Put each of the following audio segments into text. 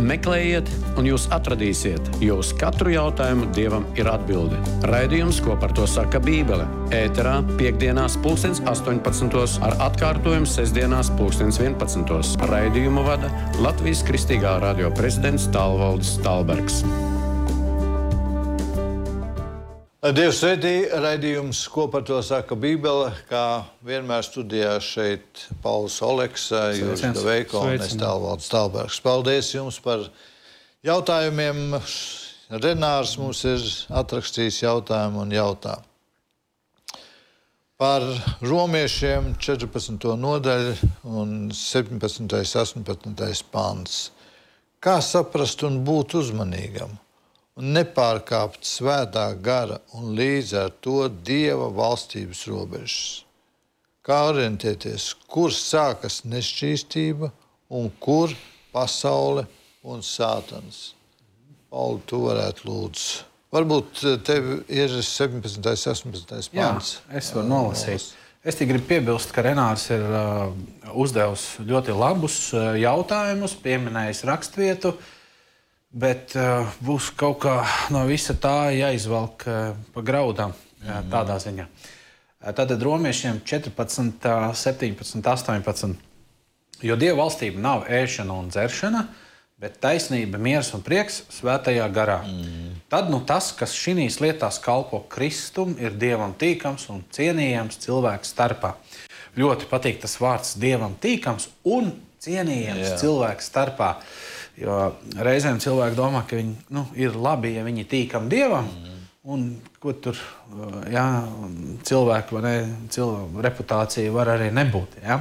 Meklējiet, un jūs atradīsiet, jo uz katru jautājumu Dievam ir atbilde. Raidījums, ko par to saka Bībele. Ēterā piekdienās 18:00 ar atkārtojumu sestdienās 11:00. Raidījumu vada Latvijas Kristīgā radio prezidents Tālvaldis Tālbergs. Dievs sveitī, raidījums, ko par to saka Bībele, kā vienmēr studijā šeit Pauls Oleks, Jūras Veiko un es Tālvaldis Tālbergs. Paldies jums par jautājumiem. Renārs mums ir atrakstījis jautājumu un jautā. Par romiešiem 14. nodaļu un 17. 18. pants. Kā saprast un būt uzmanīgam? Un nepārkāpt svētā gara un līdz ar to Dieva valstības robežas. Kā orientēties, kur sākas nešķīstība un kur pasaule un sātans? Pauli, tu varētu lūdzu. Varbūt tev ir 17. 18. pants. Jā, es varu nolasīt. Es tik gribu piebilst, ka Renārs ir uzdevis ļoti labus jautājumus, pieminējis rakstvietu, bet būs kaut kā no visa tā jāizvelk pa graudām tādā ziņā. Tātad romiešiem 14, 17, 18. Jo Dieva valstība nav ēšana un dzeršana, bet taisnība, miers un prieks svētajā garā. Tad tas, kas šīs lietās kalpo Kristum, ir Dievam tīkams un cienījams cilvēks starpā. Ļoti patīk tas vārds Dievam tīkams un cienījams cilvēks starpā. Jo reizēm cilvēki domā, ka viņi ir labi, ja viņi tīkam Dievam, un ko tur cilvēku reputācija var arī nebūt. Ja?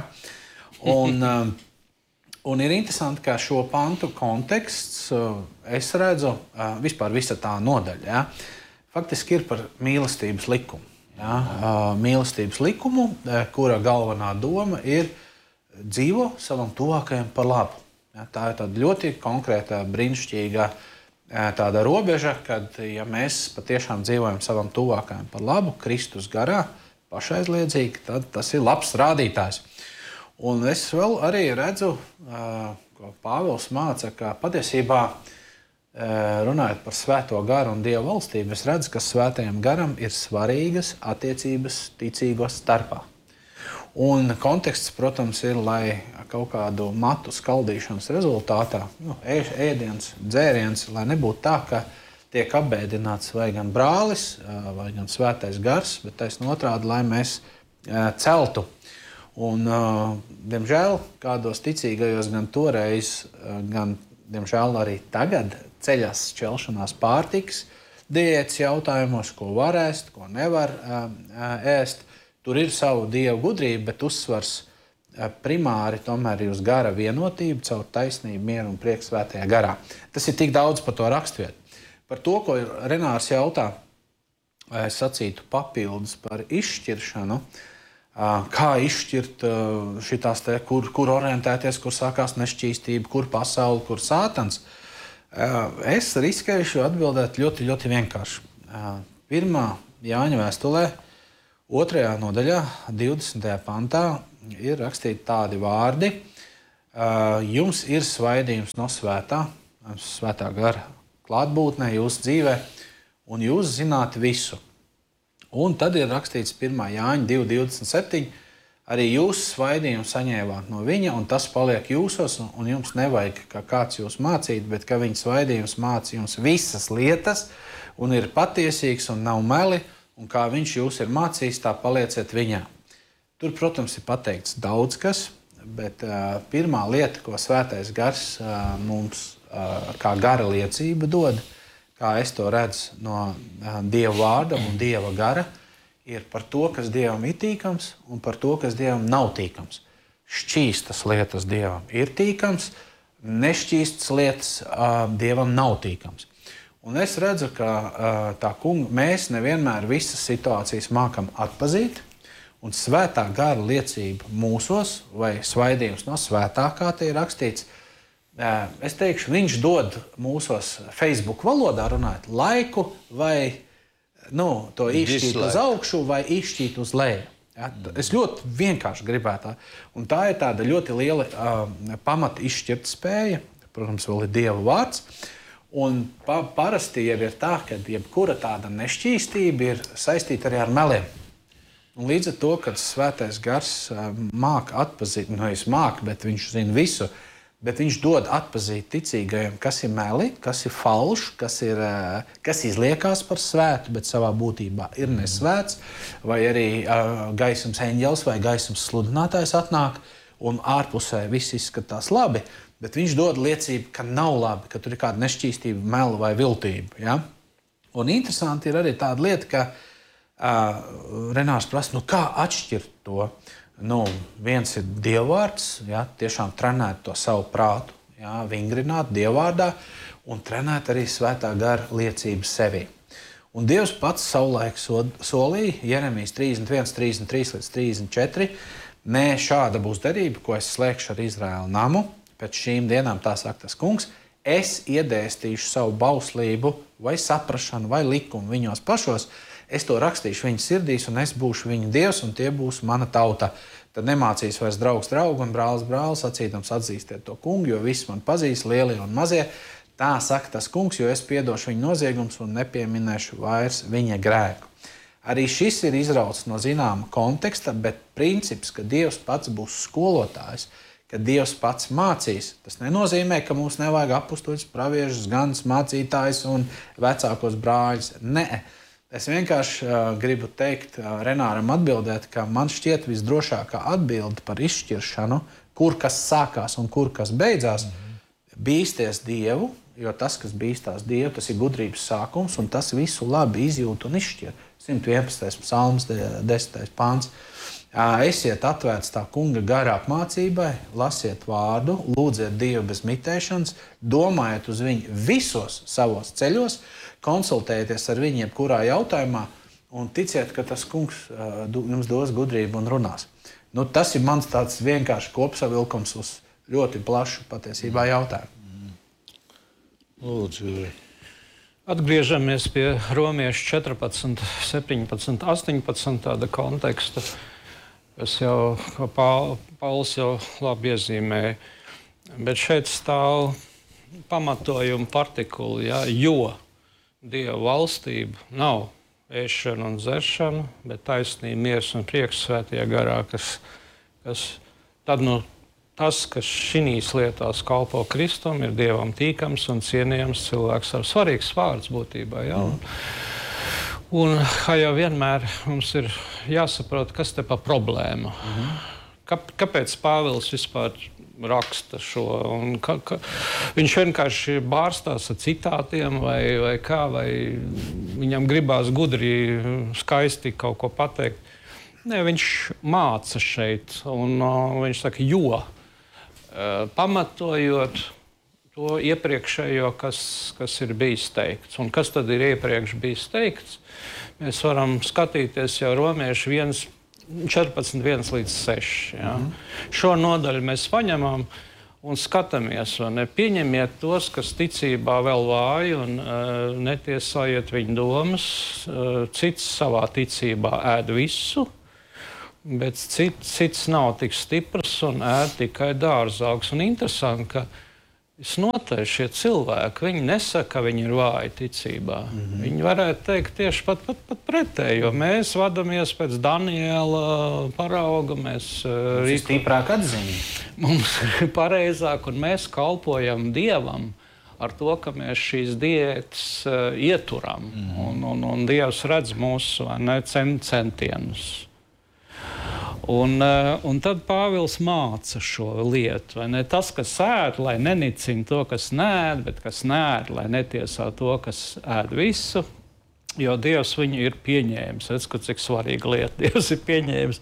Un ir interesanti, ka šo pantu konteksts es redzu vispār visa tā nodaļa. Ja? Faktiski ir par mīlestības likumu. Ja? Mīlestības likumu, kura galvenā doma ir dzīvo savam tuvākajam par labu. Ja, tā ir tāda ļoti konkrēta, brīnišķīga tāda robeža, kad ja mēs patiešām dzīvojam savam tuvākajam par labu, Kristus garā, pašaizliedzīgi, tad tas ir labs rādītājs. Un es vēl arī redzu, ko Pāvils māca, ka patiesībā runājot par svēto garu un Dieva valstību, es redzu, ka svētajam garam ir svarīgas attiecības ticīgos starpā. Un konteksts, protams, ir, lai kaut kādu matu skaldīšanas rezultātā, ēdiens, dzēriens, lai nebūtu tā, ka tiek apbēdināts vai gan brālis, vai gan svētais gars, bet taisnība otrādi, lai mēs celtu. Un, diemžēl, kādos ticīgajos gan toreiz, gan, diemžēl, arī tagad ceļas šķelšanās pārtikas diētas jautājumos, ko var ēst, ko nevar ēst. Tur ir savu dievu gudrību, bet uzsvars primāri tomēr ir uz gara vienotību, caur taisnību, mieru un prieku svētajā garā. Tas ir tik daudz par to rakstvietu. Par to, ko Renārs jautā, es sacītu papildus par izšķiršanu, kā izšķirt šitās te, kur orientēties, kur sākās nešķīstība, kur pasaule, kur sātans. Es riskēšu atbildēt ļoti, ļoti vienkārši. 1. Jāņa vēstulē, 2. nodaļā, 20. pantā ir rakstīti tādi vārdi. Jums ir svaidījums no svētā gara klātbūtnē jūsu dzīvē, un jūs zināt visu. Un tad ir rakstīts 1. Jāņa 2.27. Arī jūs svaidījumu saņēmāt no viņa, un tas paliek jūsos, un jums nevajag, ka kāds jūs mācītu, bet ka viņa svaidījums māca jums visas lietas, un ir patiesīgs un nav meli, un kā viņš jūs ir mācījis, tā palieciet viņā. Tur, protams, ir pateikts daudz kas, bet pirmā lieta, ko svētais gars mums kā gara liecība dod, kā es to redzu no Dieva vārda un Dieva gara, ir par to, kas Dievam ir tīkams un par to, kas Dievam nav tīkams. Šķīstas lietas Dievam ir tīkams, nešķīstas lietas Dievam nav tīkams. Un es redzu, ka mēs nevienmēr visas situācijas mākam atpazīt, un svētā gara liecība mūsos, vai svaidījums no svētā, kā te ir rakstīts, es teikšu, viņš dod mūsos Facebook valodā runājot laiku, vai to izšķīt uz augšu, vai izšķīt uz leju. Ja? Es ļoti vienkārši gribētu. Un tā ir tāda ļoti liela pamata izšķirt spēja, protams, vēl ir Dieva vārds. Un parasti jau ir tā, ka jebkura tāda nešķīstība ir saistīta arī ar meliem. Un līdz ar to, kad Svētais Gars māk atpazīt, bet viņš zina visu, bet viņš dod atpazīt ticīgajiem, kas ir meli, kas ir falšs, kas izliekās par svētu, bet savā būtībā ir nesvēts, vai arī gaismas eņģelis vai gaismas sludinātājs atnāk, un ārpusē viss izskatās labi, bet viņš dod liecību, ka nav labi, ka tur ir kāda nešķīstība, mela vai viltība. Ja? Un interesanti ir arī tāda lieta, ka Renārs prasa, kā atšķirt to. Viens ir dievvvārds, ja, tiešām trenēt to savu prātu, ja, vingrināt dievvvārdā un trenēt arī Svētā gara liecību sevi. Un Dievs pats savulaik solīja, Jeremijas 31, 33 līdz 34, nē, šāda būs derība, ko es slēgšu ar Izraēlu namu. Pēc šīm dienām tā saka tas kungs, es iedēstīšu savu bauslību vai saprašanu vai likumu viņos pašos, es to rakstīšu viņu sirdīs, un es būšu viņu dievs, un tie būs mana tauta. Tad nemācīs vairs draugs draugu un brālis brāli, sacīdams atzīstiet to kungu, jo visi man pazīst, lielie un mazie. Tā saka tas kungs, jo es piedošu viņa noziegums un nepieminēšu vairs viņa grēku. Arī šis ir izrauts no zināma konteksta, bet princips, ka Dievs pats būs skolotājs, ka Dievs pats mācīs, tas nenozīmē, ka mums nevajag apustuļus, praviešus, gans, mācītājus un vecākos brāļus. Nē. Es vienkārši gribu teikt, Renāram atbildēt, ka man šķiet visdrošākā atbilde par izšķiršanu, kur kas sākās un kur kas beidzās, bīsties Dievu, jo tas, kas bīstās Dievu, tas ir gudrības sākums, un tas visu labi izjūt un izšķir. 111. psalms, 10. pāns. Esiet atvērts tā kunga gara apmācībai, lasiet vārdu, lūdziet Dievu bez mitēšanas, domājiet uz viņu visos savos ceļos, konsultējieties ar viņu jebkurā jautājumā un ticiet, ka tas kungs jums dos gudrību un runās. Tas ir mans tāds vienkārši kopsavilkums uz ļoti plašu patiesībā jautājumu. Lūdzu. Atgriežamies pie Romiešu 14, 17, 18 tāda konteksta, kas jau, kā Pauls jau labi iezīmēja. Bet šeit stāv pamatojuma partikula, ja, jo Dieva valstība nav ēšana un dzeršana, bet taisnība, miers un prieks Svētajā garā, kas šīs lietās kalpo Kristum, ir Dievam tīkams un cienījams cilvēks ar svarīgs vārds būtībā. Ja? Un kā jau vienmēr mums ir jāsaprot, kas te pa problēma. Kāpēc Pāvils vispār raksta šo? Viņš vienkārši bārstās ar citātiem vai kā, vai viņam gribās gudri, skaisti kaut ko pateikt. Nē, viņš māca šeit, un viņš saka, jo pamatojot to iepriekšējo, kas ir bijis teikts. Un kas tad ir iepriekš bijis teikts? Mēs varam skatīties jau Romiešu 14, 1 līdz 6. Ja? Šo nodaļu mēs paņemam un skatāmies, pieņemiet tos, kas ticībā vēl vāji, un netiesājiet viņu domas. Cits savā ticībā ēd visu, bet cits nav tik stiprs un ēd tikai dārzaugs. Un interesanti, ka visnotaļ šie cilvēki, viņi nesaka, ka viņi ir vāji ticībā. Viņi varētu teikt tieši pat pretēji, jo mēs vadamies pēc Daniela parauga, mēs stiprāk atziņi. Mums ir pareizāk, un mēs kalpojam Dievam ar to, ka mēs šīs diētas ieturam, un Dievs redz mūsu centienus. Un tad Pāvils māca šo lietu. Tas, kas ēd, lai nenicina to, kas nēd, bet kas nēd, lai netiesā to, kas ēd visu, jo Dievs viņu ir pieņēmis. Redz, cik svarīga lieta Dievs ir pieņēmis.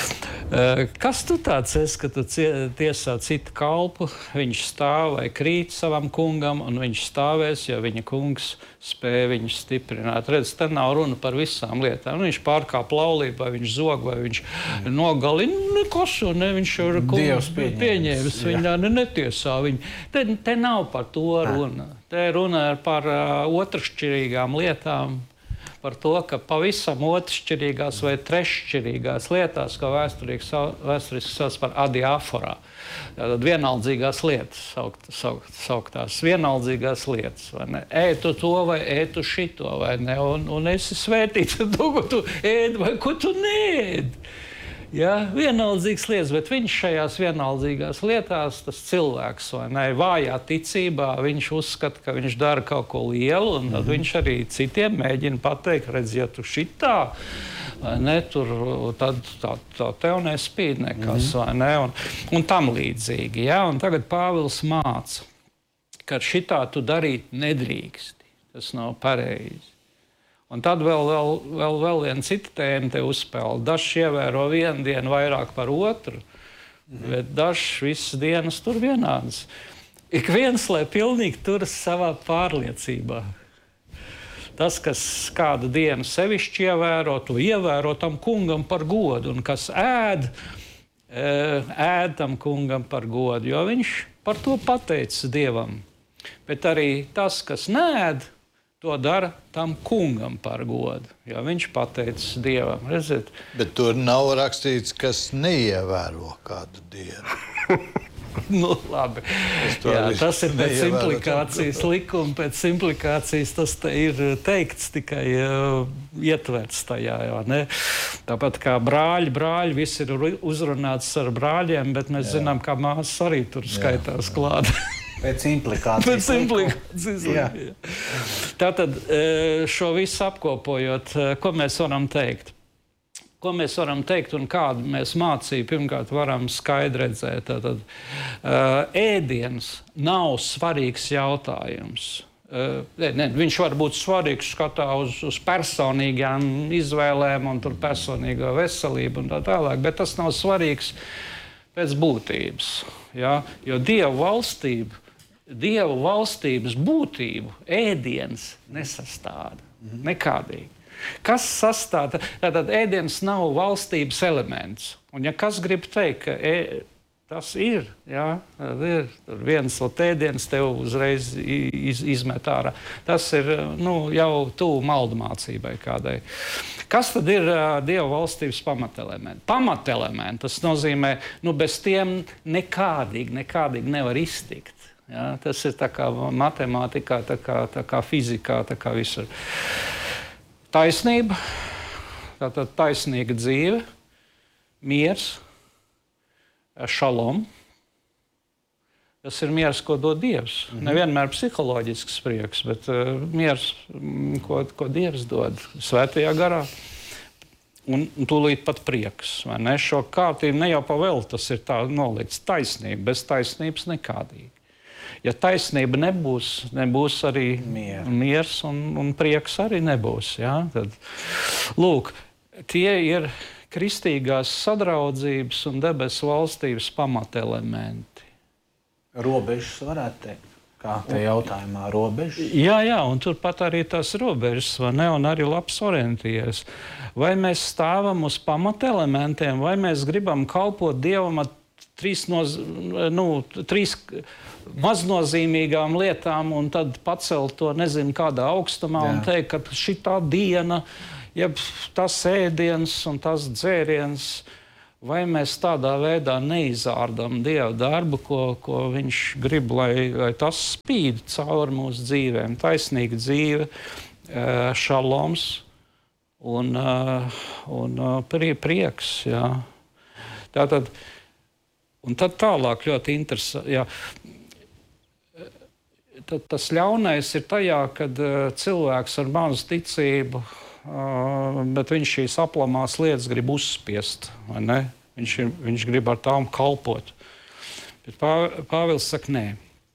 Kas tu tāds esi, ka tu tiesā citu kalpu, viņš stāv vai krīt savam kungam, un viņš stāvēs, jo viņa kungs spēja viņu stiprināt. Redz, te nav runa par visām lietām. Viņš pārkāp laulību, vai viņš zog, vai viņš nogalina. Nekas, viņš ir pieņēmis. Viņa netiesā viņu. Te nav par to runa. Te runa par otršķirīgām lietām, par to, ka pavisam otršķirīgās vai treššķirīgās lietās, ko vēsturiski sauc par adiaforā. Tātad vienaldzīgās lietas, sauktās vienaldzīgās lietas. Ētu to vai ētu šito, vai ne? Un esi svētīts ar to, ko tu ēd vai ko tu neēd. Ja, vienaldzīgas lietas, bet viņš šajās vienaldzīgās lietās, tas cilvēks, vai ne, vājā ticībā, viņš uzskata, ka viņš dara kaut ko lielu, un tad viņš arī citiem mēģina pateikt, redz, ja tu šitā, vai ne, tur, tad tā tev nespīd nekas, vai ne, un tam līdzīgi, ja, un tagad Pāvils māca, ka šitā tu darīt nedrīksti, tas nav pareizi. Un tad vēl viena cita tēma te uzspēlē. Dažs ievēro vienu dienu vairāk par otru, bet dažs visas dienas tur vienādas. Ik viens, lai pilnīgi turas savā pārliecībā. Tas, kas kādu dienu sevišķi ievēro, to ievēro tam kungam par godu. Un kas ēd tam kungam par godu, jo viņš par to pateicis Dievam. Bet arī tas, kas neēd, to dara tam kungam par godu, jo viņš pateicis Dievam. Redziet? Bet tur nav rakstīts, kas neievēro kādu dienu. Nu, labi. Jā, tas ir pēc implikācijas likuma, pēc implikācijas tas te ir teikts, tikai ietverts tajā. Jā, ne? Tāpat kā brāļi, viss ir uzrunāts ar brāļiem, bet mēs zinām, ka māsas arī tur skaitās klāt. Pēc implikācijas. Tātad šo visu apkopojot, ko mēs varam teikt? Ko mēs varam teikt un kādu mēs mācību pirmkārt varam skaidri redzēt? Tātad ēdiens nav svarīgs jautājums. Viņš var būt svarīgs skatā uz personīgām izvēlēm un tur personīgo veselību un tā tālāk, bet tas nav svarīgs pēc būtības. Ja? Jo Dieva valstības būtību ēdiens nesastāda. Nekādīgi. Kas sastāda? Tātad ēdiens nav valstības elements. Un ja kas grib teikt, ka tas ir, jā, ir viens ēdiens tev uzreiz izmet ārā. Tas ir jau tuvu maldomācībai kādai. Kas tad ir Dieva valstības pamatelementi? Pamatelementi, tas nozīmē, bez tiem nekādīgi nevar iztikt. Ja, tas ir tā kā matemātikā, tā kā fizikā, tā kā visur. Taisnība, tātad taisnīga dzīve, miers, šalom. Tas ir miers, ko dod Dievs. Nevienmēr psiholoģisks prieks, bet miers, ko Dievs dod svētajā garā. Un tūlīt pat prieks. Vai ne? Šo kārtību ne jau pa vēl tas ir tā nolikts. Taisnība, bez taisnības nekādīgi. Ja taisnība nebūs arī miers un prieks arī nebūs. Ja? Tad, lūk, tie ir kristīgās sadraudzības un debesu valstības pamatelementi. Robežas varētu teikt. Kā te jautājumā robežas? Jā, un turpat arī tās robežas, vai ne, un arī labs orientējies. Vai mēs stāvam uz pamatelementiem, vai mēs gribam kalpot Dievam ar trīs maznozīmīgām lietām un tad pacelt to nezinu kādā augstumā un teikt, ka šitā diena, jeb tas ēdiens un tas dzēriens, vai mēs tādā veidā neizārdam Dieva darbu, ko viņš grib, lai tas spīd cauri mūsu dzīvēm. Taisnīga dzīve, šaloms un prieks. Jā. Tātad, un tad tālāk ļoti interesanti. Tas ļaunais ir tajā, kad cilvēks ar mazu ticību, bet viņš šīs aplamās lietas grib uzspiest, vai ne? Viņš grib ar tām kalpot. Bet Pāvils saka, nē.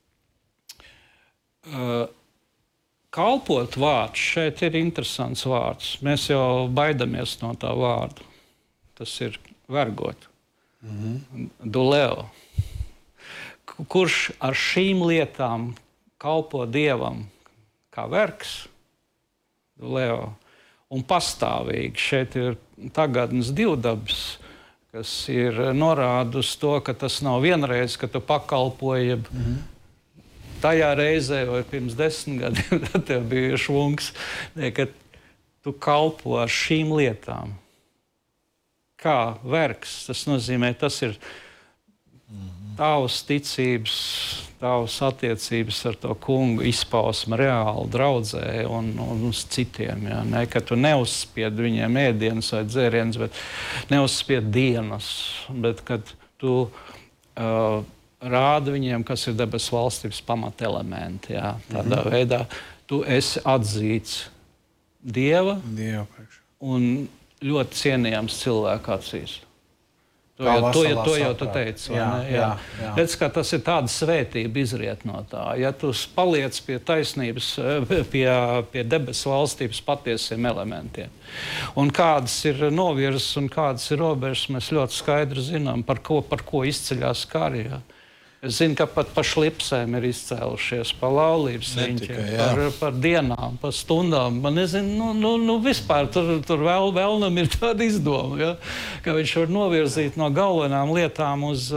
Kalpot vārds, šeit ir interesants vārds. Mēs jau baidamies no tā vārda. Tas ir vergot. Duleo. Kurš ar šīm lietām kalpo Dievam kā vergs, Duleo, un pastāvīgi. Šeit ir tagadnes divdabas, kas ir norāda uz to, ka tas nav vienreiz, ka tu pakalpoji tajā reizē vai pirms 10 gadiem, tad tev bija švungs, ka tu kalpo ar šīm lietām. Kā vergs, tas nozīmē, tas ir tavas ticības, tavas attiecības ar to kungu izpausme reāli draudzē un uz citiem. Ja? Ne, ka tu neuzspied viņiem ēdienas vai dzērienus, bet neuzspied dienas, bet kad tu rāda viņiem, kas ir debesu valstības pamatelementi. Ja? Tādā veidā tu esi atzīts Dieva un ļoti cienījams cilvēku acīs. To jau tu teici. Jā. Redz, ka tas ir tāda svētība izriet no tā. Ja tu paliec pie taisnības, pie debesu valstības patiesiem elementiem. Un kādas ir novirzes un kādas ir robežas, mēs ļoti skaidri zinām, par ko izceļās kari. Ja? Es zinu, ka pat par šlipsēm ir izcēlušies, par laulības riņķiem, par dienām, par stundām. Man nezinu, vispār tur vēlnam ir tāda izdoma, ja? Ka viņš var novirzīt no galvenām lietām uz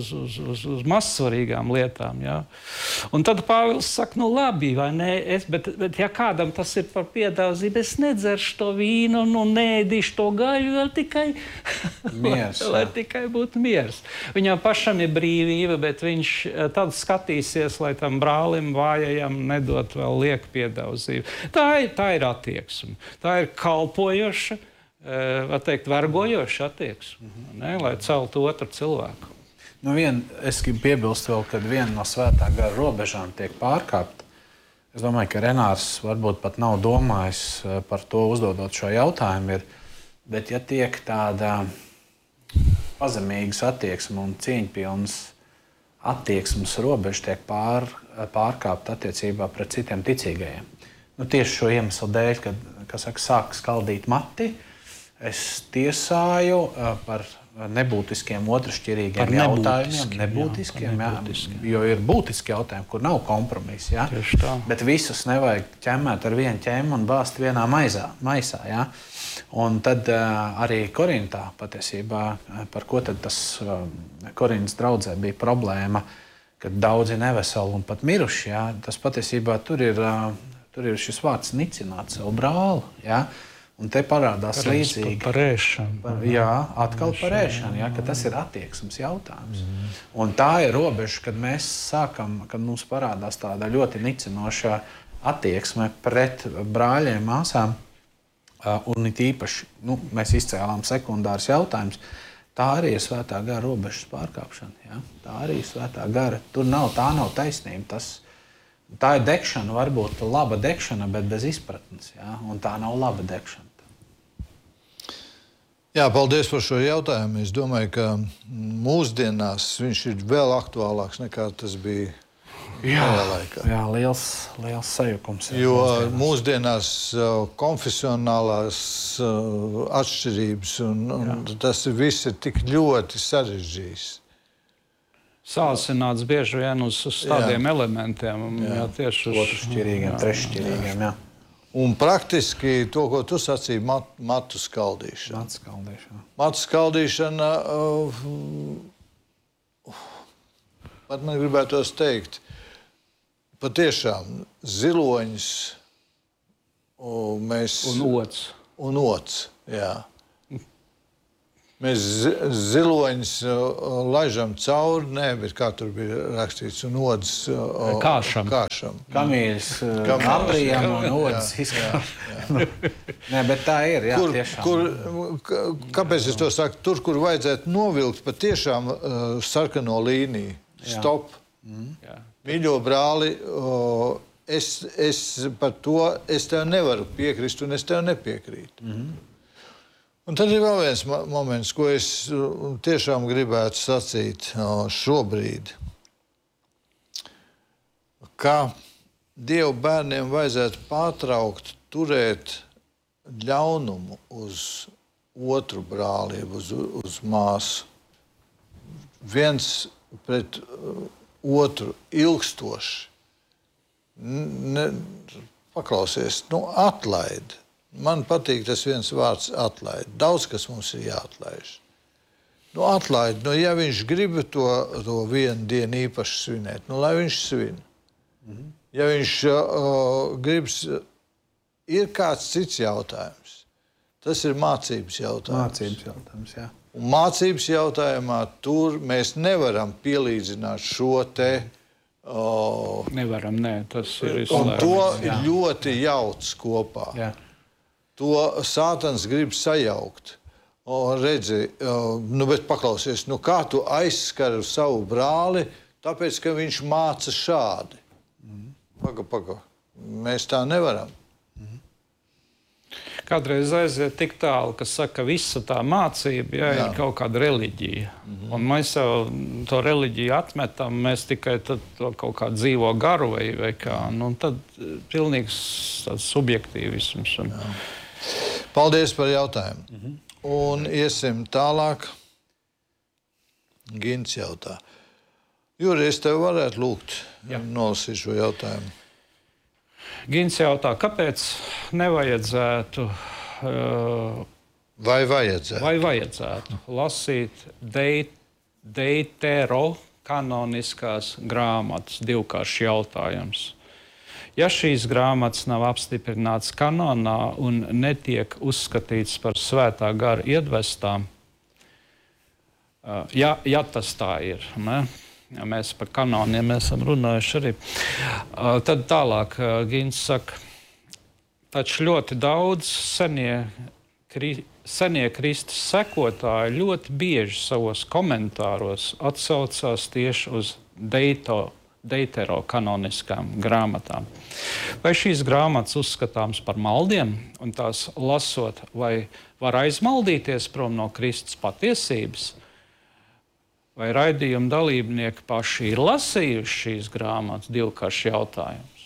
mazsvarīgām lietām. Ja? Un tad Pāvils saka, labi, vai ne, bet ja kādam tas ir par piedāvzību, es nedzeršu to vīnu un neēdīšu to gaļu, vēl tikai miers, lai tikai būtu miers. Viņam pašam ir brīvība, bet viņš tad skatīsies, lai tam brālim vājajam nedot vēl lieku piedāvzību. Tā ir attieksme. Tā ir kalpojoša, var teikt, vergojoša attieksme, ne, lai celtu otru cilvēku. Es gribu piebilst vēl, kad viena no svētā gara robežām tiek pārkāpta. Es domāju, ka Renārs varbūt pat nav domājis par to uzdodot šo jautājumu, bet ja tiek tāda pazemīgas attieksme un cieņpilnas attieksmes robeža tiek pārkāpta attiecībā pret citiem ticīgajiem. Tieši šo iemeslu dēļ, kad sāk skaldīt mati, es tiesāju par nebūtiskiem otršķirīgiem jautājumiem. Nebūtiskiem, jo ir būtiski jautājumi, kur nav kompromisa. Ja? Bet visus nevajag ķemmēt ar vienu ķemmu un bāzt vienā maisā. Ja? Un tad arī Korintā patiesībā, par ko tad tas Korintas draudzē bija problēma, kad daudzi neveseli un pat miruši. Ja? Tas patiesībā tur ir šis vārds nicināt savu brāli. Ja? Un te parādās līdzīgi. Par ēšanu. Atkal par ēšanu, ja? Ka tas ir attieksmes jautājums. Un tā ir robeža, kad mēs sākam, kad mums parādās tāda ļoti nicinoša attieksme pret brāļiem, māsām. Un it īpaši, mēs izcēlām sekundārs jautājums, tā arī ir svētā gara robežas pārkāpšana. Ja? Tā arī ir svētā gara. Tā nav taisnība. Tā ir degšana, varbūt laba degšana, bet bez izpratnes. Ja? Un tā nav laba degšana. Jā, paldies par šo jautājumu. Es domāju, ka mūsdienās viņš ir vēl aktuālāks nekā tas bija tajā laikā. Jā, liels sajukums. Jo mūsdienās konfesionālās atšķirības un tas viss ir tik ļoti sarežģījis. Sāsināts bieži vien uz tādiem elementiem. Tieši uz otršķirīgiem, treššķirīgiem. Un praktiski to, ko tu sacīji, matu skaldīšana. Matu skaldīšana, pat man gribētos teikt, patiešām ziloņus mēs... Un ots, jā. Mēs ziloņus laižam cauri, bet kā tur bija rakstīts, un odas kāšam. Kamīļas aprijam un odas izkāšam. Nē, bet tā ir, jā, tiešām. Kāpēc es to saku? Tur, kur vajadzētu novilkt patiešām sarkano līniju. Stop. Mīļo brāli, es par to, es tev nevaru piekrist un es tev nepiekrītu. Un tad ir vēl viens moments, ko es tiešām gribētu sacīt šobrīd, ka Dieva bērniem vajadzētu pārtraukt turēt ļaunumu uz otru brāli, uz māsu. Viens pret otru ilgstoši. Paklausies, atlaidi. Man patīk tas viens vārds atlaid. Daudz, kas mums ir jāatlaiž. Atlaid. Ja viņš grib to vienu dienu īpaši svinēt, lai viņš svin. Ja viņš grib Ir kāds cits jautājums. Tas ir mācības jautājums. Mācības jautājums, jā. Un mācības jautājumā tur mēs nevaram pielīdzināt šo te... Nevaram, tas ir un izslēgts. to ļoti jauc kopā. Jā. To Sātans grib sajaukt. Redzi, bet paklausies, kā tu aizskari savu brāli, tāpēc, ka viņš māca šādi. Paga. Mēs tā nevaram. Kādreiz aiziet tik tālu, ka saka, ka visa tā mācība ir kaut kāda reliģija. Un mēs jau to reliģiju atmetam, mēs tikai to kaut kā dzīvo garu vai kā. Tad pilnīgs subjektīvisms. Paldies par jautājumu. Un iesim tālāk. Gins jautā. Juri, es tev varētu lūgt nolasīt šo jautājumu. Gins jautā, kāpēc nevajadzētu vai vajadzētu lasīt deuterokanoniskās grāmatas? Divkāršs jautājums. Ja šīs grāmatas nav apstiprinātas kanonā un netiek uzskatītas par svētā gara iedvestām, ja tas tā ir, ne? Ja mēs par kanoniem esam runājuši arī. Tad tālāk Gins saka, taču ļoti daudz senie Kristus sekotāji ļoti bieži savos komentāros atsaucās tieši uz deuterokanoniskām grāmatām. Vai šīs grāmatas uzskatāmas par maldiem un tās lasot, vai var aizmaldīties prom no Kristus patiesības? Vai raidījuma dalībnieki paši ir lasījuši šīs grāmatas? Divkāršs jautājums.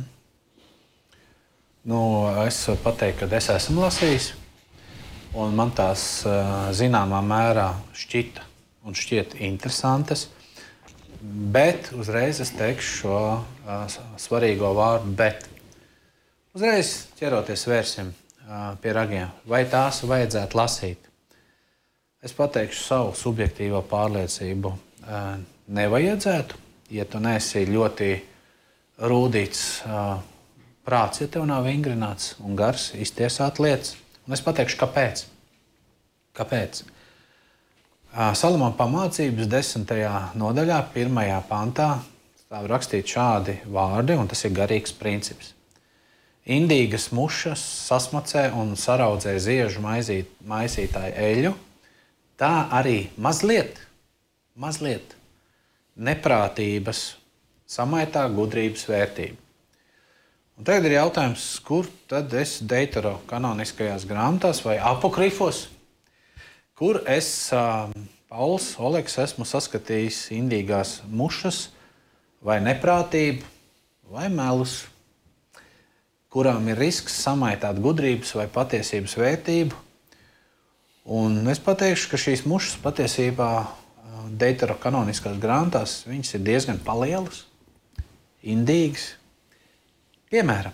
Es pateiktu, ka es esmu lasījis, un man tās zināmā mērā šķiet interesantas, bet uzreiz es teikšu šo svarīgo vārdu bet. Uzreiz ķeroties vērsim pie ragiem, vai tās vajadzētu lasīt? Es pateikšu savu subjektīvo pārliecību. Nevajadzētu, ja tu neesi ļoti rūdīts prāts, ja tev nav vingrināts un gars iztiesāt lietas. Un es pateikšu, kāpēc. Kāpēc? Salamona pamācības 10. nodaļā, 1. pantā, stāv rakstīt šādi vārdi, un tas ir garīgs princips. Indīgas mušas sasmacē un saraudzē ziežu maisītāju eļu, tā arī mazliet neprātības samaitā gudrības vērtību. Un tagad ir jautājums, kur tad es deuterokanoniskajās grāmatās vai apokrifos, kur es, Pauls Oleks, esmu saskatījis indīgās mušas vai neprātību vai melus, kurām ir risks samaitāt gudrības vai patiesības vērtību. Un es pateikšu, ka šīs mušas patiesībā deuterokanoniskās grāmatās viņas ir diezgan palielas, indīgas. Piemēram,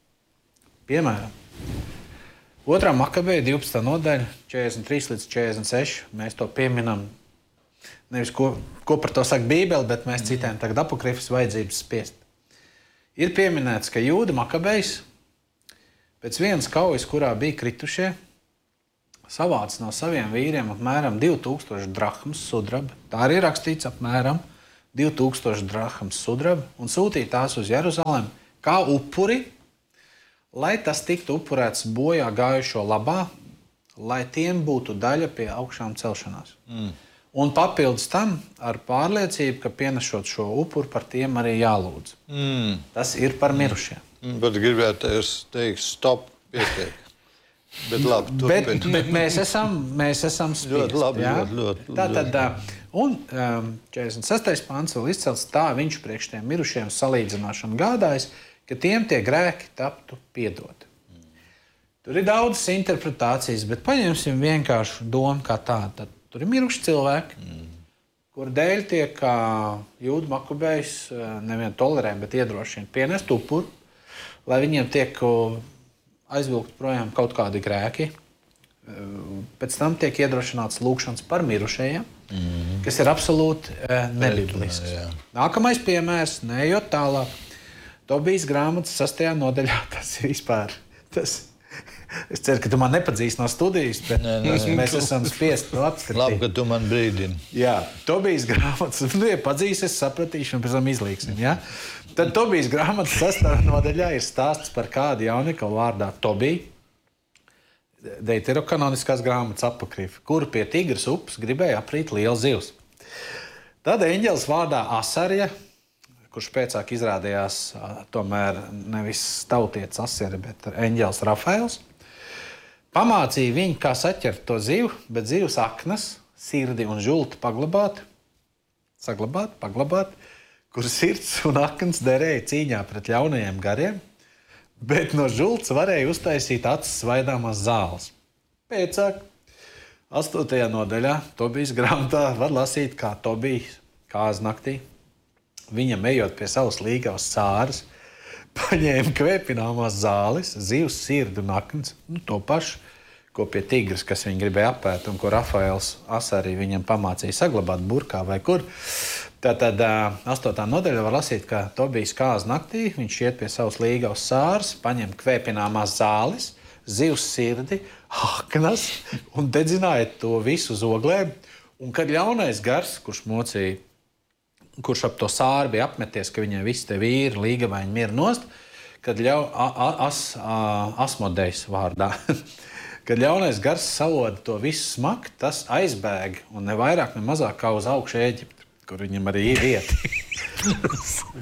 2. Makabeja 12. nodaļa, 43 līdz 46. Mēs to pieminam, nevis ko par to saka Bībele, bet mēs citējam tagad apokrifas vajadzības spiest. Ir pieminēts, ka Jūda Makabejs pēc vienas kaujas, kurā bija kritušie, savāc no saviem vīriem apmēram 2000 drahmas sudraba. Tā arī rakstīts apmēram 2000 drahmas sudraba un sūtīja tās uz Jeruzalemi kā upuri, lai tas tiktu upurēts bojā gājušo labā, lai tiem būtu daļa pie augšām celšanās. Un papildus tam ar pārliecību, ka pienesot šo upuru par tiem arī jālūdz. Tas ir par mirušiem. Bet gribētu teikt, stop, pietiek. Bet labi, bet mēs esam spiesti. Ļoti labi, ļoti. Tātad, un 46. pants vēl izcelts tā, viņš priekš tiem mirušiem salīdzināšanu gādājis, ka tiem tie grēki taptu piedoti. Tur ir daudzas interpretācijas, bet paņemsim vienkāršu domu kā tādu. Tad tur ir miruši cilvēki, kur dēļ tiek Jūda Makabejs nevien tolerē, bet iedrošina pienest upuru, lai viņiem tiek aizvilkt projām kaut kādi grēki. Pēc tam tiek iedrošināts lūgšanas par mirušajiem, kas ir absolūti nebiblisks. Nākamais piemērs, neejot tālāk. Tobijas grāmatas 6. nodaļā, tas ir vispār Es ceru, ka tu man nepazīsti no studijas, bet mēs esam spiesti to apskatīt. Labi, ka tu man brīdini. Jā, Tobijas grāmatas, ja pazīsi, es sapratīšu un pēc tam izlīksim, ja? Tad Tobijas grāmatas 6. nodaļā ir stāsts par kādu jaunekalu vārdā Tobiju. Deuterokanoniskās grāmatas apokrifa, kuru pie Tigras upes gribēja aprīt liels zivs. Tad eņģelis vārdā Asarja, kurš pēcāk izrādījās tomēr nevis tautietis Asari, bet eņģelis Rafaels, pamācīja viņu, kā saķert to zivu, bet zivs aknas, sirdi un žulti paglabāt, kur sirds un aknas derēja cīņā pret ļaunajiem gariem, bet no žults varēja uztaisīt acis svaidāmās zāles. Pēcāk, 8. nodaļā, Tobijas grāmatā var lasīt, kā Tobija kāznaktī, viņam ejot pie savas līgavas cāras, paņēma kvēpināmās zāles, zivs, sirdi un aknas, to pašu, ko pie Tigras, kas viņu gribēja apēt un ko Rafaels Asarī viņam pamācīja saglabāt burkā vai kur. Tātad 8. nodaļā var lasīt, ka Tobijas kāza naktī, viņš iet pie savas līgavas cāras, paņem kvēpināmās zāles, zivs sirdi, aknas un dedzināja to visu uz oglēm. Un kad ļaunais gars, kurš ap to sāru bija apmeties, ka viņai visi te vīri, līgavaini mira nost, kad Asmodejs vārdā, kad ļaunais gars saloda to visu smaku, tas aizbēga un ne vairāk, ne mazāk kā uz augšu Ēģipti, kur viņam arī ir vieta.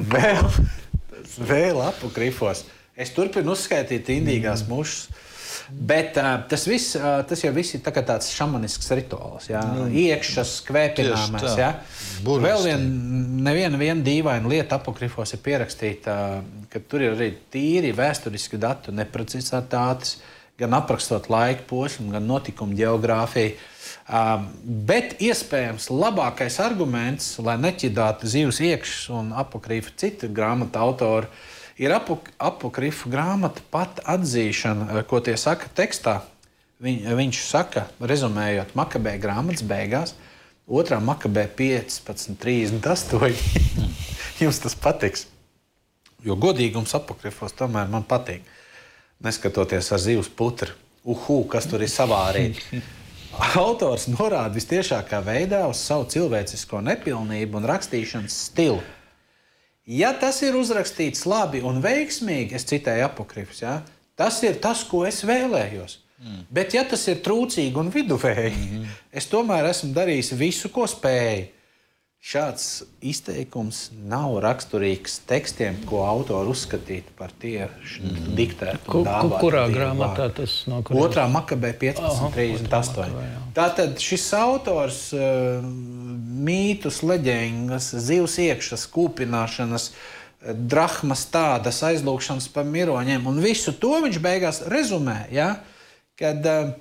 vēl apokrifos. Es turpinu uzskaitīt indīgās mušas, bet tas jau viss ir tāds šamanisks rituāls. Jā? Iekšas, kvēpināmais. Jā? Vēl neviena dīvaina lieta apokrifos ir pierakstīta, ka tur ir arī tīri vēsturiski datu neprecizitātes, gan aprakstot laika posmu, gan notikumu ģeogrāfiju. Bet iespējams labākais arguments, lai neķidātu zivs iekšas un apokrifu citu grāmatu autori, ir apokrifu grāmata pat atzīšana, ko tie saka tekstā. Viņš saka, rezumējot Makabēja grāmatas beigās, 2. Makabēja 15:38. Jums tas patiks. Jo godīgums apokrifos tomēr man patīk. Neskatoties ar zivs putru, kas tur ir savārīt. Autors norāda vistiešākā veidā uz savu cilvēcisko nepilnību un rakstīšanas stilu. Ja tas ir uzrakstīts labi un veiksmīgi, es citēju apokrifus, ja, tas ir tas, ko es vēlējos. Bet ja tas ir trūcīgi un viduvēji, es tomēr esmu darījis visu, ko spēju. Šāds izteikums nav raksturīgs tekstiem, ko autori uzskatītu par tieši diktētu. Kurā grāmatā tas no kuriem? 2. Makabēja 15:38. Tātad šis autors mītus, leģendas, zivs iekšas, kūpināšanas, drahmas tādas, aizlūkšanas par miroņiem un visu to viņš beigās rezumē, ja? Kad,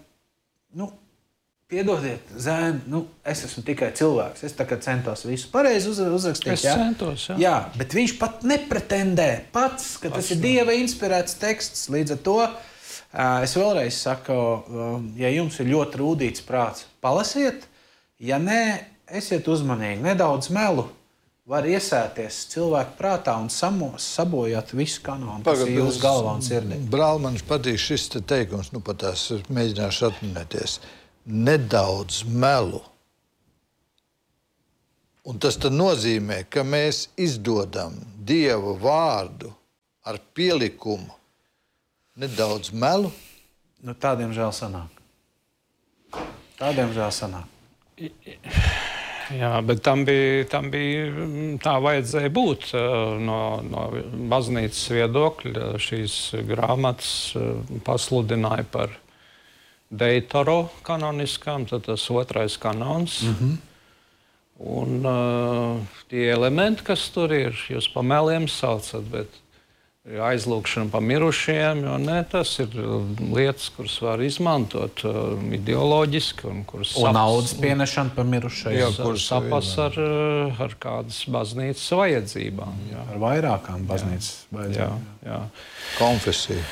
piedodiet, zēni, es esmu tikai cilvēks. Es centos visu pareizi uzrakstīt. Es centos, jā. Jā, bet viņš pat nepretendē pats, ka tas ir Dieva inspirēts teksts. Līdz ar to es vēlreiz saku, ja jums ir ļoti rūdīts prāts, palasiet. Ja nē, esiet uzmanīgi. Nedaudz melu var iesēties cilvēku prātā un sabojāt visu kanonu, kas ir jūsu galvā un sirdī. Brāl, man patīk šis teikums, pat tās mēģināšu atminēties. Nedaudz melu. Un tas nozīmē, ka mēs izdodam Dieva vārdu ar pielikumu nedaudz melu. Tādiem žēl sanāk. Jā, bet tam bija tā vajadzēja būt no baznīcas viedokļa. Šīs grāmatas pasludināja par Deutero kanoniskām, tad tas 2. kanons. Un tie elementi, kas tur ir, jūs pa meliem saucat, bet aizlūkšana pa mirušiem, jo tas ir lietas, kuras var izmantot ideoloģiski un kuras un naudas pienešana pa mirušajiem. Kuras sapas ar kādas baznīcas vajadzībām. Jā. Ar vairākām baznīcas vajadzībām. Jā. Konfesija.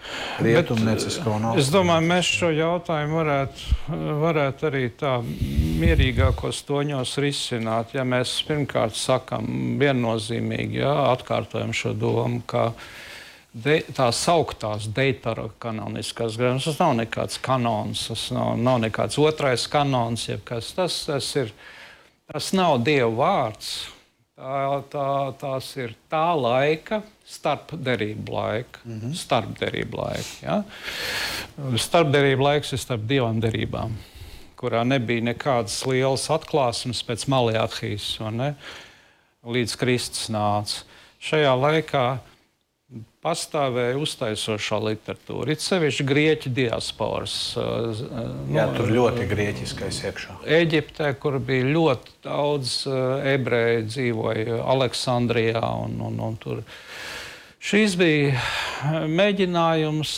Es domāju, mēs šo jautājumu varētu arī tā mierīgākos toņos risināt, ja mēs pirmkārt sakam viennozīmīgi, atkārtojam šo domu, ka tās sauktās deuterokanoniskās grāmatas. Tas nav nekāds kanons, tas nav nekāds otrais kanons, jebkas. Tas nav Dieva vārds. Tās ir tā laika, starpderību laika. Starpderību laika, ja? Starpderību laiks ir starp divām derībām, kurā nebija nekādas lielas atklāsmes pēc Maleahijas, līdz Kristus nāca. Šajā laikā pastāvēja uztaisošā literatūra, it sevišķi grieķu diasporas. Tur ļoti grieķiskais iekšā. Eģiptē, kur bija ļoti daudz ebreju dzīvoja Aleksandrijā un tur. Šīs bija mēģinājums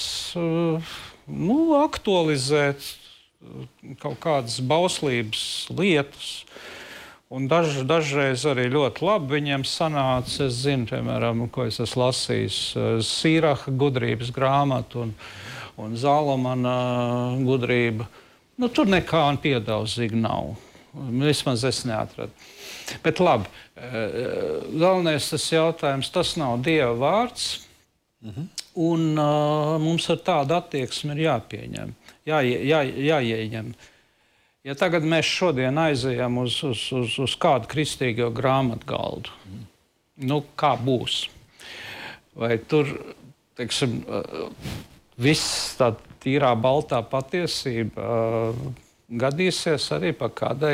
aktualizēt kaut kādas bauslības lietas. Un dažreiz arī ļoti labi viņiem sanāca, es zinu, piemēram, ko es esmu lasījis, Sīraha gudrības grāmatu un Zalomana gudrība. Tur nekā piedaudzīgi nav. Vismaz es neatradu. Bet labi, galvenais tas jautājums, tas nav Dieva vārds, un mums ar tādu attieksmi ir jāpieņem, jāieņem. Ja tagad mēs šodien aizejam uz kādu kristīgo grāmatu galdu, kā būs? Vai tur, teiksim, viss tā tīrā baltā patiesība gadīsies arī pa kādai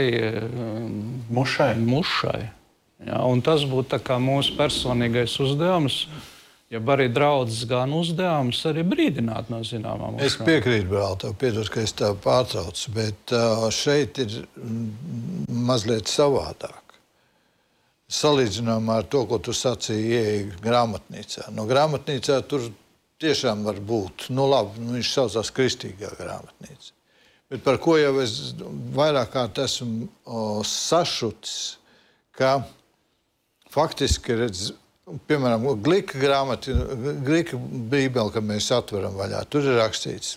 mušai? Ja, un tas būtu tā kā mūsu personīgais uzdevums, ja arī draudzes gan uzdevums arī brīdināt no zināmām. Es piekrītu, brāl, tev piedod, ka es tev pārtraucu, bet šeit ir mazliet savādāk. Salīdzinājumā ar to, ko tu sacīji, ieeja grāmatnīcā. No grāmatnīcā tur tiešām var būt, viņš saucās kristīgā grāmatnīca. Bet par ko jau es vairāk kārt esmu sašutis, ka faktiski redz, piemēram, Glika grāmata, Glika bībeli, kad mēs atveram vaļā, tur ir rakstīts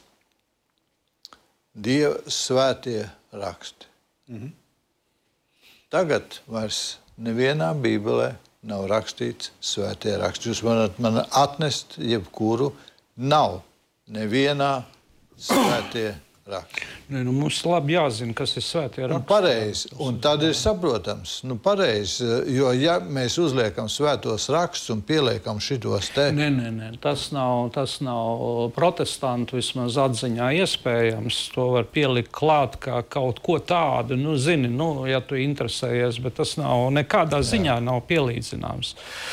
Dieva svētie raksti. Tagad vairs nevienā bībelē nav rakstīts svētie raksti. Jūs varat man atnest jebkuru, nav nevienā svētie raksti. Mums labi jāzina, kas ir svētie raksti. Pareizi, un tad ir saprotams, pareizi, jo ja mēs uzliekam svētos rakstus un pieliekam šitos te... Nē, tas nav protestantu vismaz atziņā iespējams. To var pielikt klāt kā kaut ko tādu, ja tu interesējies, bet tas nav nekādā ziņā nav pielīdzināms.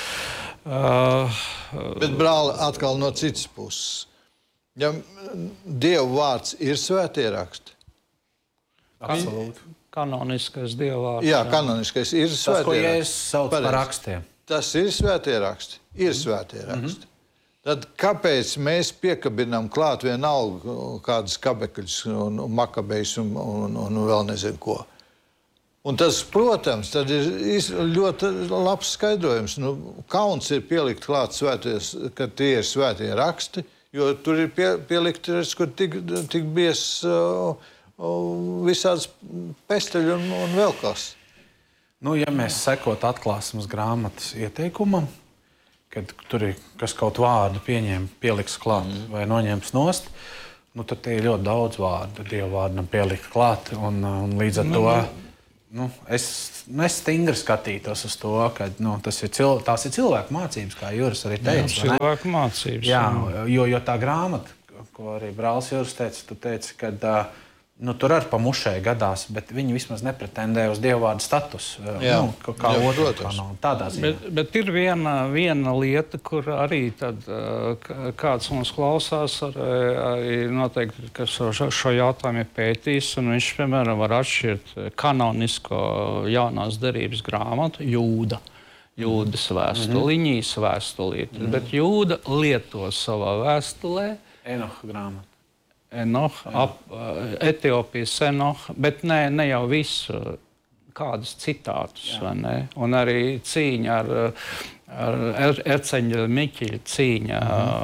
Bet, brāl, atkal no citas puses. Ja Dieva vārds ir svētie raksti? Absolūti. Kanoniskais Dieva vārds. Jā, kanoniskais ir svētie raksti. Tas, ko Jēzus sauc par rakstiem. Tas ir svētie raksti. Ir svētie raksti. Tad kāpēc mēs piekabinām klāt vienalga kādas kabekļus un makabejus un vēl nezinu ko? Un tas, protams, tad ir ļoti labs skaidrojums. Kauns ir pielikt klāt svēties, ka tie ir svētie raksti, jo tur ir pielikt, kur tik bies visādas pesteļi un vēl kas. Ja mēs sekot atklāsmes grāmatas ieteikumam, kad tur ir kas kaut vārdu pieliks klāt vai noņems nost, tad tie ir ļoti daudz vārdu, Dieva vārdam pielikt klāt, un līdz ar to es stingri skatītos uz to, ka tās ir cilvēku mācības, kā Juris arī teica. Cilvēku mācības. Jā, jo tā grāmata, ko arī brālis Juris teica, tu teici, ka tur arī pa mušai gadās, bet viņi vismaz nepretendē uz Dieva vārdu statusu. Kā otru kanonu, tādā ziņā. Bet ir viena lieta, kur arī tad, kāds mums klausās, arī noteikti, kas šo jautājumu ir pētījis, un viņš, piemēram, var atšķirt kanonisko jaunās derības grāmatu, Jūdas vēstuli, Iņijas vēstulīti, bet Jūda lieto savā vēstulē Enoha grāmatu. Etiopijas Enoha, bet ne jau visu, kādus citātus. Un arī cīņa ar Erceņģa Miķeļa cīņa,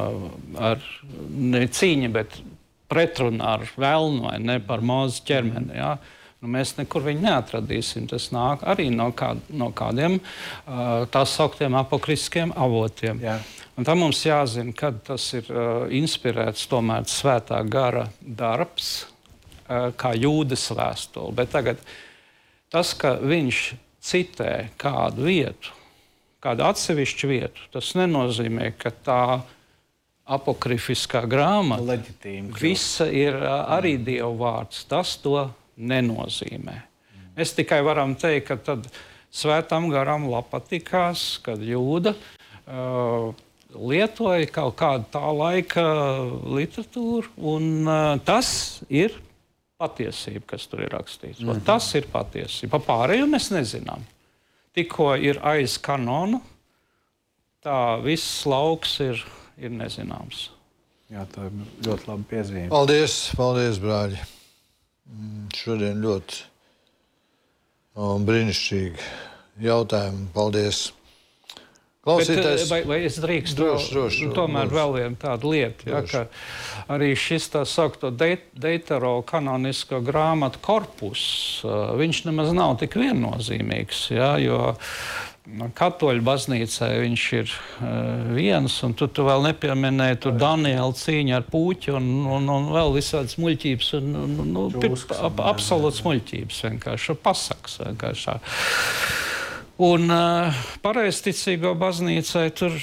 ne cīņa, bet pretrunā ar velnu, par Mūzes ķermeni. Ja? Mēs nekur viņu neatradīsim. Tas nāk arī no kādiem tā sauktiem apokriskiem avotiem. Jā. Un tam mums jāzina, kad tas ir inspirēts tomēr svētā gara darbs, kā Jūdas vēstule. Bet tagad tas, ka viņš citē kādu vietu, kādu atsevišķu vietu, tas nenozīmē, ka tā apokrifiskā grāmata Leģitīmi. visa ir arī Dieva vārds. Tas to nenozīmē. Mēs tikai varam teikt, ka tad svētam garam patikās, kad Jūda lietoja kaut kādu tā laika literatūru, un tas ir patiesība, kas tur ir rakstīts. Tas ir patiesība. Pa pārējo mēs nezinām. Tikko ir aiz kanona, tā viss lauks ir nezināms. Jā, tā ir ļoti labi piezīme. Paldies, brāļi. Šodien ļoti brīnišķīgi jautājumi. Paldies. Klausītājs. Vai es drīkstu tomēr vēl vienu tādu lietu, ja, ka arī šis tā saukto Deutero kanonisko grāmatu korpus, viņš nemaz nav tik viennozīmīgs, ja, jo katoļu baznīcai viņš ir viens, un tu vēl nepieminēji tur Daniela cīņa ar puķi un vēl visādas muļķības, absolūts muļķības vienkārši, pasaks vienkārši. Un pareizticīgo baznīcai tur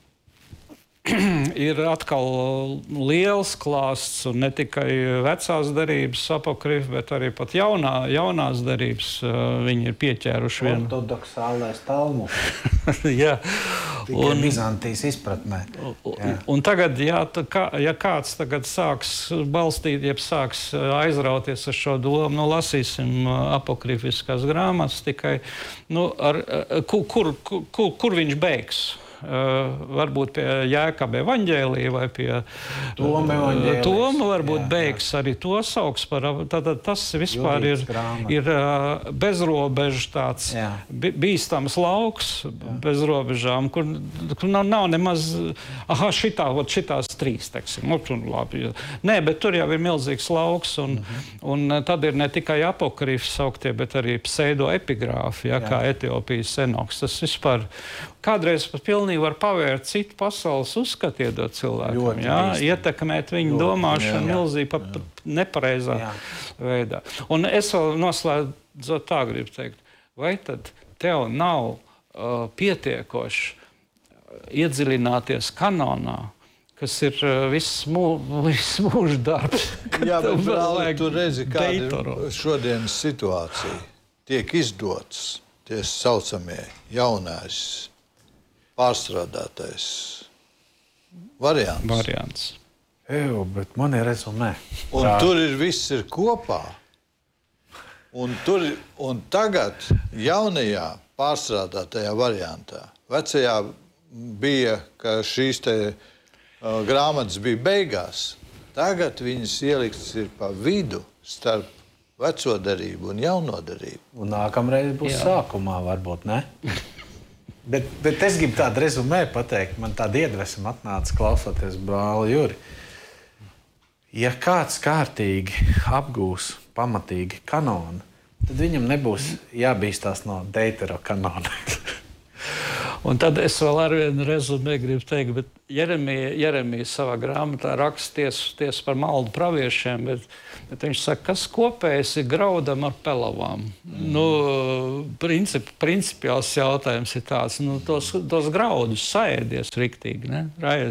ir atkal liels klāsts, un ne tikai vecās derības apokrifi, bet arī pat jaunās derības viņi ir pieķēruši vienu. Ortodoksālais Talmuds. Jā. Tikai Bizantijas izpratnē. Un tagad, ja kāds tagad sāks balstīt, jeb sāks aizrauties ar šo domu, lasīsim apokrifiskās grāmatas tikai, kur viņš beigs? Varbūt pie Jēkaba evaņģēlija vai pie Toma varbūt beigs arī to sauks par. Tad tas vispār ir bezrobežu tāds bīstams lauks bez robežām, kur nav nemaz šitās trīs, teiksim. Labi. Nē, bet tur jau ir milzīgs lauks, un tad ir ne tikai apokrifi sauktie, bet arī pseidoepigrāfi, kā Etiopijas Enoks. Tas vispār kādreiz pat pilnīgi var pavērt citu pasaules uzskatu iedot cilvēkam, ietekmēt viņu domāšanu milzīgi pat nepareizā veidā. Un es vēl noslēdzot tā gribu teikt, vai tad tev nav pietiekoši iedziļināties kanonā, kas ir viss mūža darbs? Jā, bet brāli, tu redzi, kāda ir šodienas situācija. Tiek izdots tie saucamie jaunais pārstrādātais variants. Bet man ir rezumē. Un tur viss ir kopā. Un tagad jaunajā pārstrādātajā variantā, vecajā bija, ka šīs te grāmatas bija beigās. Tagad viņas ieliktas ir pa vidu starp veco darību un jauno darību. Un nākamreiz būs sākumā, varbūt, ne? Bet es gribu tādu rezumē pateikt, man tāda iedvesma atnāca klausoties brāli Juri. Ja kāds kārtīgi apgūs pamatīgi kanonu, tad viņam nebūs jābīstās no Deutero kanona. Un tad es vēl ar vienu rezumē gribu teikt, bet Jeremija savā grāmatā raksties par maldu praviešiem, bet viņš saka, kas kopējs ir graudam ar pelavām. Principiāls jautājums ir tāds, tos graudus saēdies riktīgi, ne?